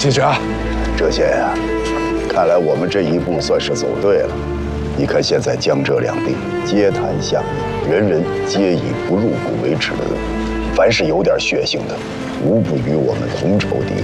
记者， 这些呀，看来我们这一步算是走对了。你看现在江浙两地街谈巷议，人人皆以不入股为耻，凡是有点血性的，无不与我们同仇敌